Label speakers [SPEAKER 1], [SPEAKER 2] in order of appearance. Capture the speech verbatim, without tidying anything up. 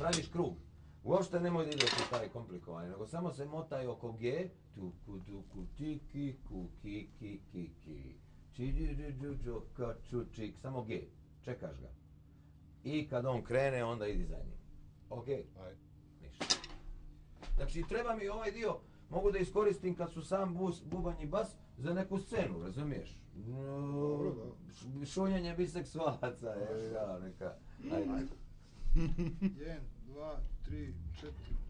[SPEAKER 1] radiš krug. Uopšte nemoj da ideš u taj komplikovanje, nego samo se motaj oko G, tu ku tu ku ti ki ku ki ki ki ki, či džu džu džu ka ču čik, samo G, čekaš ga. I kad on krene, onda idi za njim. Ok?
[SPEAKER 2] Aj.
[SPEAKER 1] Ništa. Znači, treba mi ovaj dio, mogu da iskoristim kad su sam bus, bubanj i bas za neku scenu, razumiješ?
[SPEAKER 2] Dobro, da.
[SPEAKER 1] Šunjenje biseksualaca, je, ja, neka. Ajde.
[SPEAKER 3] jedan, dva, tri, četiri,